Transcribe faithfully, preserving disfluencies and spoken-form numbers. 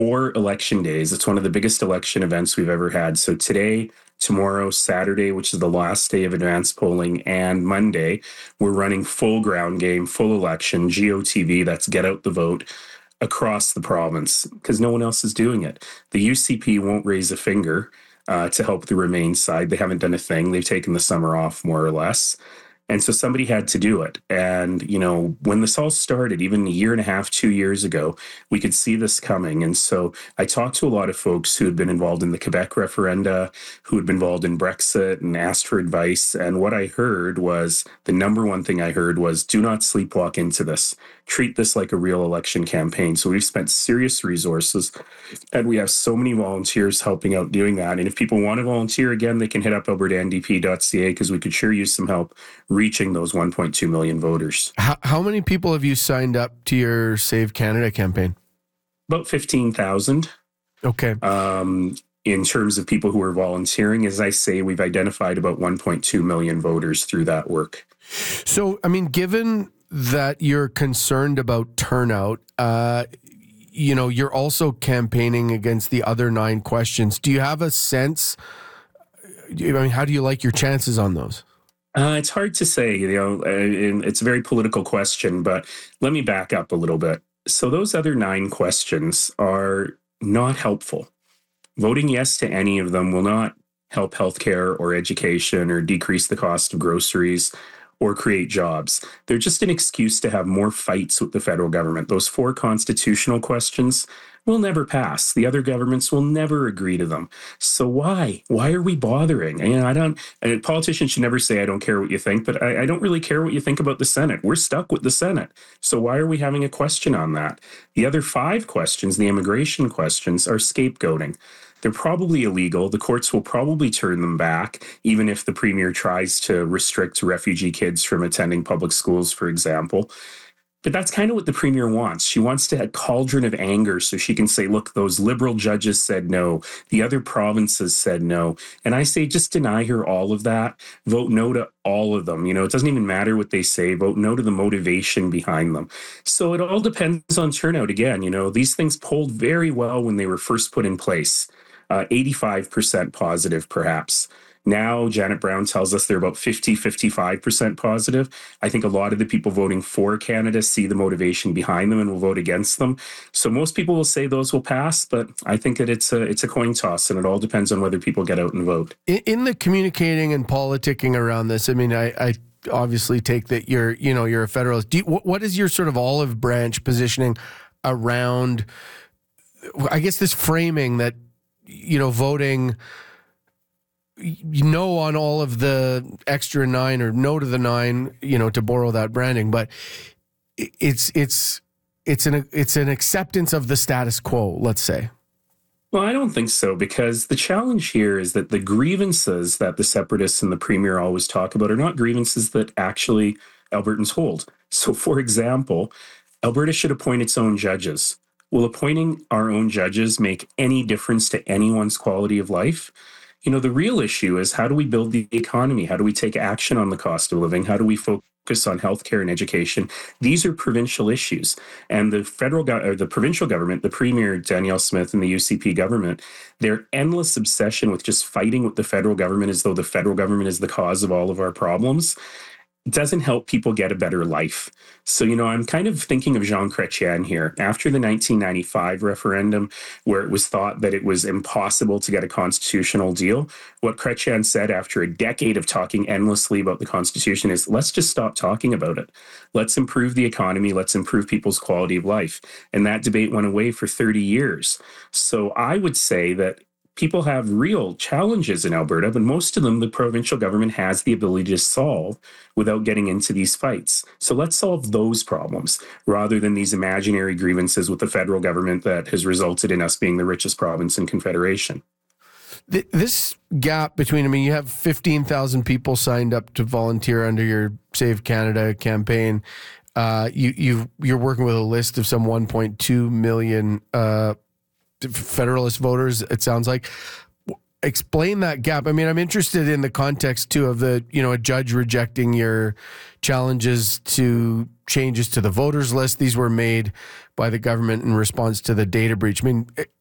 four election days. It's one of the biggest election events we've ever had. So today, tomorrow, Saturday, which is the last day of advanced polling, and Monday, we're running full ground game, full election, G O T V, that's Get Out the Vote, across the province, because no one else is doing it. The U C P won't raise a finger uh, to help the Remain side. They haven't done a thing. They've taken the summer off, more or less. And so somebody had to do it. And, you know, when this all started, even a year and a half, two years ago, we could see this coming. And so I talked to a lot of folks who had been involved in the Quebec referenda, who had been involved in Brexit, and asked for advice. And what I heard was, the number one thing I heard was, do not sleepwalk into this. Treat this like a real election campaign. So we've spent serious resources, and we have so many volunteers helping out doing that. And if people want to volunteer, again, they can hit up alberta n d p dot c a, because we could sure use some help reaching those one point two million voters. How, how many people have you signed up to your Save Canada campaign? About fifteen thousand. Okay. Um, in terms of people who are volunteering, as I say, we've identified about one point two million voters through that work. So, I mean, given that you're concerned about turnout, uh, you know, you're also campaigning against the other nine questions. Do you have a sense, I mean, how do you like your chances on those? Uh, it's hard to say, you know, it's a very political question, but let me back up a little bit. So those other nine questions are not helpful. Voting yes to any of them will not help healthcare or education or decrease the cost of groceries or create jobs. They're just an excuse to have more fights with the federal government. Those four constitutional questions will never pass. The other governments will never agree to them. So why? Why are we bothering? And I don't, and politicians should never say, I don't care what you think, but I, I don't really care what you think about the Senate. We're stuck with the Senate. So why are we having a question on that? The other five questions, the immigration questions, are scapegoating. They're probably illegal. The courts will probably turn them back, even if the premier tries to restrict refugee kids from attending public schools, for example. But that's kind of what the premier wants. She wants to have a cauldron of anger so she can say, look, those liberal judges said no. The other provinces said no. And I say, just deny her all of that. Vote no to all of them. You know, it doesn't even matter what they say. Vote no to the motivation behind them. So it all depends on turnout. Again, you know, these things polled very well when they were first put in place. Uh, eighty-five percent positive, perhaps. Now, Janet Brown tells us they're about fifty, fifty-five percent positive. I think a lot of the people voting for Canada see the motivation behind them and will vote against them. So most people will say those will pass, but I think that it's a, it's a coin toss, and it all depends on whether people get out and vote. In, in the communicating and politicking around this, I mean, I, I obviously take that you're, you know, you're a federalist. Do you, what, what is your sort of olive branch positioning around, I guess, this framing that, you know, voting no on all of the extra nine or no to the nine, you know, to borrow that branding, but it's it's it's an it's an acceptance of the status quo, let's say. Well, I don't think so, because the challenge here is that the grievances that the separatists and the premier always talk about are not grievances that actually Albertans hold. So, for example, Alberta should appoint its own judges. Will appointing our own judges make any difference to anyone's quality of life? You know, the real issue is, how do we build the economy? How do we take action on the cost of living? How do we focus on healthcare and education? These are provincial issues. And the federal go- or the provincial government, the premier, Danielle Smith, and the U C P government, their endless obsession with just fighting with the federal government as though the federal government is the cause of all of our problems doesn't help people get a better life. So, you know, I'm kind of thinking of Jean Chrétien here. After the nineteen ninety-five referendum, where it was thought that it was impossible to get a constitutional deal, what Chrétien said after a decade of talking endlessly about the Constitution is, let's just stop talking about it. Let's improve the economy. Let's improve people's quality of life. And that debate went away for thirty years. So I would say that people have real challenges in Alberta, but most of them the provincial government has the ability to solve without getting into these fights. So let's solve those problems rather than these imaginary grievances with the federal government that has resulted in us being the richest province in Confederation. This gap between, I mean, you have fifteen thousand people signed up to volunteer under your Save Canada campaign. Uh, you, you, you're working with a list of some one point two million uh Federalist voters, it sounds like. Explain that gap. I mean, I'm interested in the context, too, of the, you know, a judge rejecting your challenges to changes to the voters list. These were made by the government in response to the data breach. I mean,